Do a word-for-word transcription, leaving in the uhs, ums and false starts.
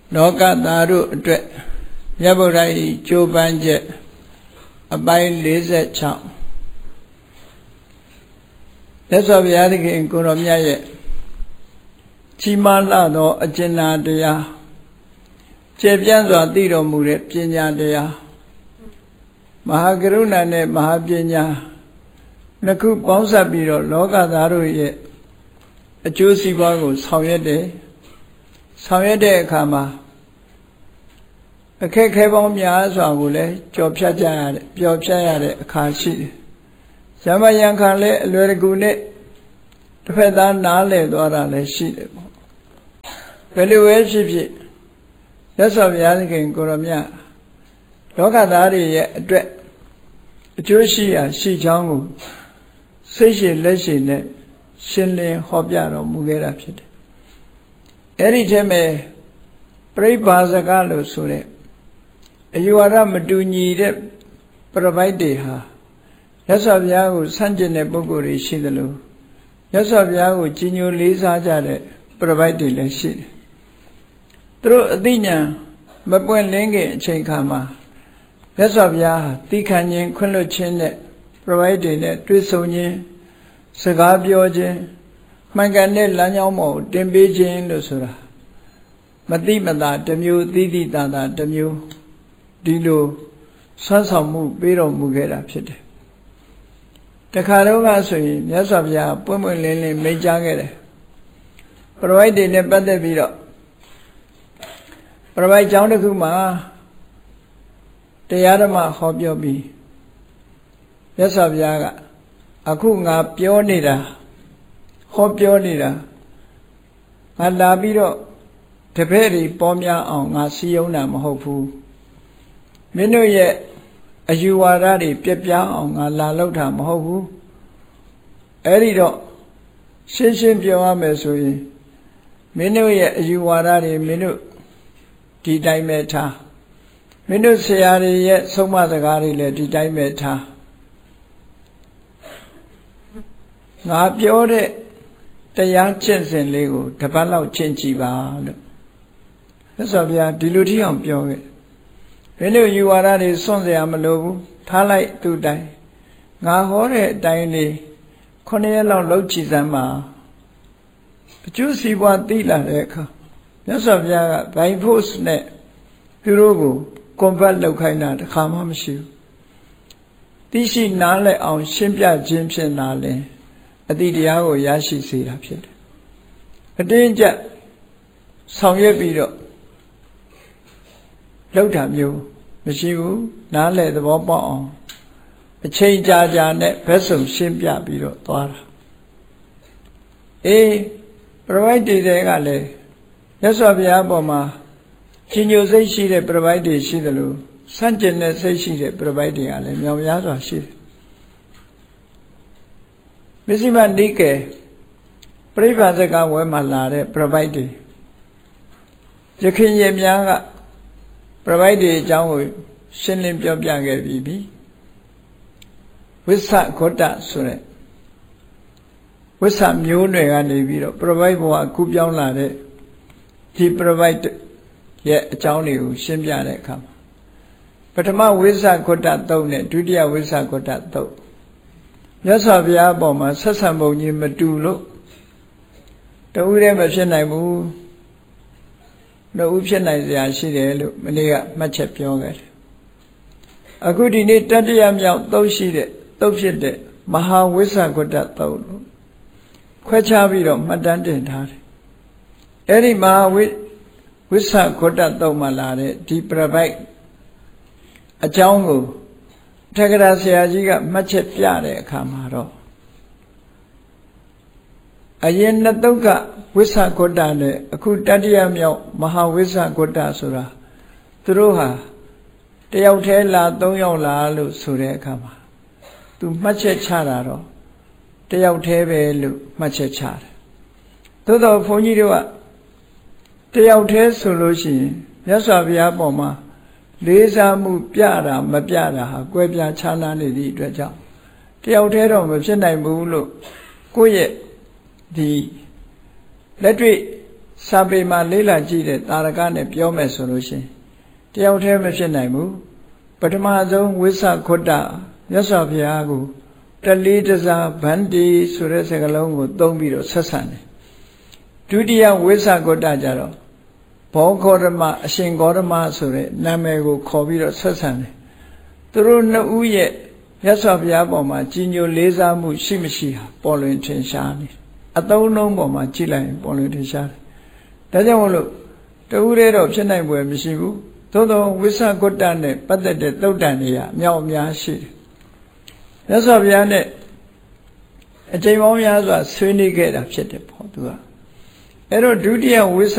လောကသားတို့အတွက်မြတ်ဗုဒ္ဓ၏ကြိုးပမ်းချက်အပိုင်းလေးဆယ်ခြောက်လက်စွာဘုရားသခင်ကိုရောမြတ်ရဲ့ကြီးမားလာသောအကျဉ်းနာတရားကျေပြန့်စွာသိတော်မူတဲ့ပညာတရားမဟာကရုဏာနဲ့မဟာပညာနှစ်ခုပေါင်းစပ်ပြီးတော့လောကသားတို့ရဲ့အကျိုးစီးပွားကိုဆောင်ရွက်တယ်ဆောင်ရွက်တဲ့အခါမှာအခက်ခဲပေါင်းများစွာကိုလည်းကြော်ဖြတ်ကြရတယ်ပျော်ဖြတ်ရတဲ့အခါရှိတယ်။ဇမယံခံလည်းအလွယ်တကူနဲ့တစ်ဖက်သားနားလည်သွားတာလည်းရှိတယ်ပေါ့။ဘယ်လိုပဲဖြစ်ဖြစ်လက်စွာဘုရားသခင်ကိုရောမြတ်လောကသားတွေရဲ့အတွက်အကျိုးရှိရာရှိချောင်းကိုစိတ်ရှိလက်ရှိနဲ့ရှင်းလင်းဟောပြတော်မူခဲ့တာဖြစ်တယ်။အဲ့ဒီထဲမှာပြိပါဇကလို့ဆိုတဲ့အယူဝါဒမတူညီတဲ့ပြပိုက်တွေဟာမြတ်စွာဘုရားကိုဆန့်ကျင်တဲ့ပုဂ္ဂိုလ်တွေရှိသလိုမြတ်စွာဘုရားကိုကြီးညိုလေးစားကြတဲ့ပြပိုက်တွေလည်းရှိတယ်။သူတို့အသိဉာဏ်မပွင့်လင်းခင်အချိန်ခါမှာမြတ်စွာဘုရားဟာတိခဏ်ခြင်းခွင့်လွှတ်ခြင်းနဲ့ပြပိုက်တွေနဲ့တွေ့ဆုံခြင်းစကားပြောခြင်းမှန်ကန်တဲ့လမ်းကြောင်းပေါ်တင်ပေးခြင်းလို့ဆိုတာမတိမတာတစ်မျိုးသီးသီးတာတာတစ်မျိုးဒီလိုဆွမ်းဆောင်မှုပေးတော်မူခဲ့တာဖြစ်တယ်။တခါတော့ကဆိုရင်မြတ်စွာဘုရားပွင့်ပွင့်လင်းလင်းမိန့်ကြားခဲ့တယ်။ပရဝိတ်တွေနဲ့ပတ်သက်ပြီးတော့ပရဝိတ်ကျောင်းတစ်ခုမှာတရားဓမ္မဟောပြောပြီးမြတ်စွာဘုရားကအခုငါပြောနေတာဟောပြောနေတာငါလာပြီးတော့တပည့်တွေပေါ်များအောင်ငါစီယုံတာမဟုတ်ဘူးမင်းတို့ရဲ့အယူဝါဒတွေပြက်ပြားအောင်ငါလာလောက်တာမဟုတ်ဘူးအဲ့ဒီတော့ရှင်းရှင်းပြောရမယ်ဆိုရင်မင်းတို့ရဲ့အယူဝါဒတွေမင်းတို့ဒီတိုင်းပဲထားမင်းတို့ဆရာတွေရဲ့ဆုံးမစကားတွေလည်းဒီတိုင်းပဲထားငါပြောတဲ့တရားကျင့်စဉ်လေးကိုတစ်ပတ်လောက်ကျင့်ကြည့်ပါလို့မြတ်စွာဘုရားဒီလိုထိအောင်ပြောခဲ့မင်းတို့ယူဝါဒတွေစွန့်စရာမလိုဘူးထားလိုက်သူ့တိုင်းငါဟောတဲ့အတိုင်းလေးခုနှစ်ရက်လောက်လုပ်ကြည့်စမ်းပါအကျိုးစီးပွားသိလာတဲ့အခါမြတ်စွာဘုရားက by force နဲ့သူတို့ကို convert လုပ်ခိုင်းတာတစ်ခါမှမရှိဘူးသိရှိနားလည်အောင်ရှင်းပြခြင်းဖြင့်နားလည်အတိတရားကိုရရှိစေတာဖြစ်တယ်အတင်းကျပ်ဆောင်ရွက်ပြီးတော့လောက်တာမျိုးမရှိဘူးနားလည်သဘောပေါက်အောင်အချိန်ကြာကြာနဲ့ဘက်ဆုံရှင်းပြပြီးတော့သွားတာအေးပရဝိတ်တွေကလည်းမြတ်စွာဘုရားပေါ်မှာရှင်ညိုစိတ်ရှိတဲ့ပရဝိတ်တွေရှိသလိုဆန့်ကျင်တဲ့စိတ်ရှိတဲ့ပရဝိတ်တွေကလည်းမြောင်များစွာရှိတယ်မစ္စည်းမနိကေပြိပါဇကဝဲမှာလာတဲ့ပရပိုက်တွေရခင်ရေများကပရပိုက်တွေအကြောင်းကိုရှင်းလင်းပြောပြခဲ့ပြီးပြီဝိသဂေါတဆိုတဲ့ဝိသမျိုးနွယ်ကနေပြီးတော့ပရပိုက်ဘဝကူးပြောင်းလာတဲ့ဒီပရပိုက်ရဲ့အကြောင်းတွေကိုရှင်းပြတဲ့အခါမှာပထမဝိသဂေါတသုံးနဲ့ဒုတိယဝိသဂေါတသုံးမြတ်စွာဘုရားအပေါ်မှာဆက်ဆံပုံကြီးမတူလို့တဦးတည်းမဖြစ်နိုင်ဘူးနှစ်ဦးဖြစ်နိုင်စရာရှိတယ်လို့မနေ့ကမှတ်ချက်ပြောခဲ့တယ်အခုဒီနေ့တတိယမြောက်သုတ်ရှိတဲ့သုတ်ဖြစ်တဲ့မဟာဝိသဂေါတသုတ်လို့ခွဲခြားပြီးတော့မှတ်တမ်းတင်ထားတယ်အဲ့ဒီမဟာဝိဝိသဂေါတသုတ်မှာလာတဲ့ဒီပရပိုက်အကြောင်းကိုထက္ကရာဆရာကြီးကမှတ်ချက်ပြတဲ့အခါမှာတော့အရင်နှစ်သုတ်ကဝိသဂေါတနဲ့အခုတတိယမြောက်မဟာဝိသဂေါတဆိုတာသူတို့ဟာတယောက်တည်းလားသုံးယောက်လားလို့ဆိုတဲ့အခါမှာသူမှတ်ချက်ချတာတော့တယောက်တည်းပဲလို့မှတ်ချက်ချတယ်သို့တော့ဘုန်းကြီးတို့ကတယောက်တည်းဆိုလို့ရှိရင်မြတ်စွာဘုရားပေါ်မှာလေးစားမှုပြတာမပြတာဟာကွဲပြားခြားနားနေသည့်အတွက်ကြောင့်တယောက်တည်းတော့မဖြစ်နိုင်ဘူးလို့ကိုယ့်ရဲ့ဒီလက်တွေ့စာပေမှာလေးလာကြည့်တဲ့တာရကနဲ့ပြောမယ်ဆိုလို့ရှိရင်တယောက်တည်းမဖြစ်နိုင်ဘူးပထမဆုံးဝိသခွတ္တမြတ်စွာဘုရားကိုတလေးတစားဗန္တိဆိုတဲ့စကားလုံးကိုသုံးပြီးတော့ဆက်ဆံတယ်ဒုတိယဝိသခွတ္တကြတော့ဘောဂေါတမအရှင်ဂေါတမဆိုတဲ့နာမည်ကိုခေါ်ပြီးတော့ဆက်ဆံတယ်သူတို့နှစ်ဦးရဲ့မြတ်စွာဘုရားပေါ်မှာကြီးညိုလေးစားမှုရှိမရှိဟာပေါ်လွင်ထင်ရှားနေအသုံးလုံးပေါ်မှာကြည့်လိုက်ရင်ပေါ်လွင်ထင်ရှားတယ်ဒါကြောင့်မို့လို့တူရဲတော့ဖြစ်နိုင်ပွဲမရှိဘူးသို့သောဝိသခွတ္တနဲ့ပတ်သက်တဲ့သုတ်တန်တွေကအမြောက်အများရှိတယ်မြတ်စွာဘုရားနဲ့အချိန်ပေါင်းများစွာဆွေးနွေးခဲ့တာဖြစ်တယ်ပေါ့သူကအဲ့တော့ဒုတိယဝိသ